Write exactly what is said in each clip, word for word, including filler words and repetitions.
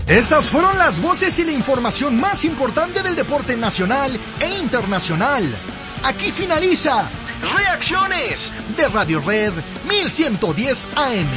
Estas fueron las voces y la información más importante del deporte nacional e internacional. Aquí finaliza Reacciones de Radio Red mil ciento diez A M.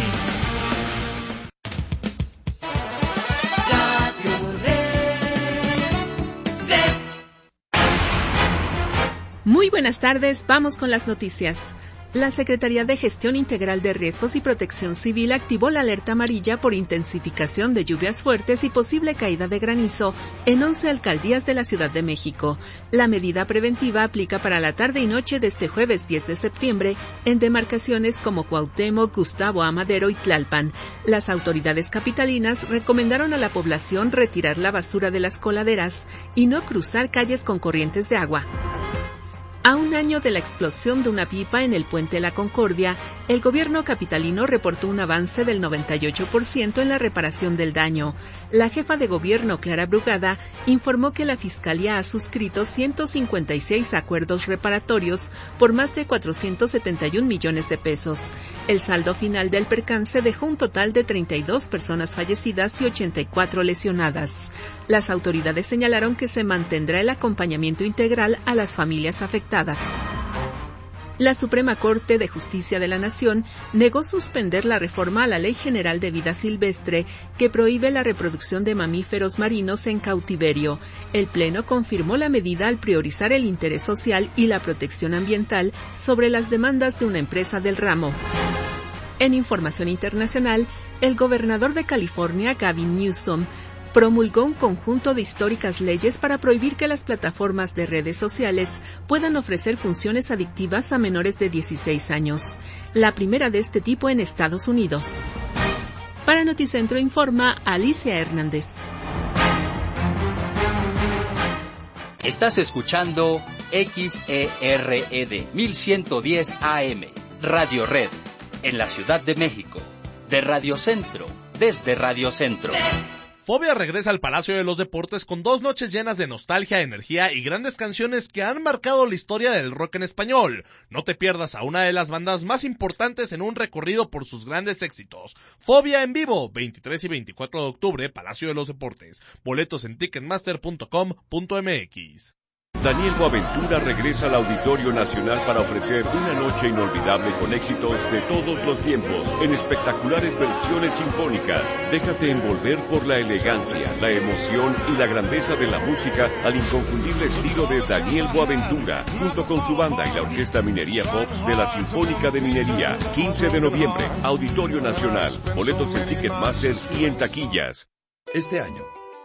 Muy buenas tardes, vamos con las noticias. La Secretaría de Gestión Integral de Riesgos y Protección Civil activó la alerta amarilla por intensificación de lluvias fuertes y posible caída de granizo en once alcaldías de la Ciudad de México. La medida preventiva aplica para la tarde y noche de este jueves diez de septiembre en demarcaciones como Cuauhtémoc, Gustavo Amadero y Tlalpan. Las autoridades capitalinas recomendaron a la población retirar la basura de las coladeras y no cruzar calles con corrientes de agua. A un año de la explosión de una pipa en el Puente La Concordia, el gobierno capitalino reportó un avance del noventa y ocho por ciento en la reparación del daño. La jefa de gobierno, Clara Brugada, informó que la Fiscalía ha suscrito ciento cincuenta y seis acuerdos reparatorios por más de cuatrocientos setenta y un millones de pesos. El saldo final del percance dejó un total de treinta y dos personas fallecidas y ochenta y cuatro lesionadas. Las autoridades señalaron que se mantendrá el acompañamiento integral a las familias afectadas. La Suprema Corte de Justicia de la Nación negó suspender la reforma a la Ley General de Vida Silvestre que prohíbe la reproducción de mamíferos marinos en cautiverio. El Pleno confirmó la medida al priorizar el interés social y la protección ambiental sobre las demandas de una empresa del ramo. En información internacional, el gobernador de California, Gavin Newsom, promulgó un conjunto de históricas leyes para prohibir que las plataformas de redes sociales puedan ofrecer funciones adictivas a menores de dieciséis años, la primera de este tipo en Estados Unidos. Para Noticentro informa Alicia Hernández. Estás escuchando X E R E D mil ciento diez A M, Radio Red, en la Ciudad de México, de Radio Centro, desde Radio Centro. Fobia regresa al Palacio de los Deportes con dos noches llenas de nostalgia, energía y grandes canciones que han marcado la historia del rock en español. No te pierdas a una de las bandas más importantes en un recorrido por sus grandes éxitos. Fobia en vivo, veintitrés y veinticuatro de octubre, Palacio de los Deportes. Boletos en ticketmaster punto com punto m x. Daniel Boaventura regresa al Auditorio Nacional para ofrecer una noche inolvidable con éxitos de todos los tiempos, en espectaculares versiones sinfónicas. Déjate envolver por la elegancia, la emoción y la grandeza de la música al inconfundible estilo de Daniel Boaventura, junto con su banda y la Orquesta Minería Pops de la Sinfónica de Minería. quince de noviembre, Auditorio Nacional. Boletos en Ticketmaster y en taquillas. Este año,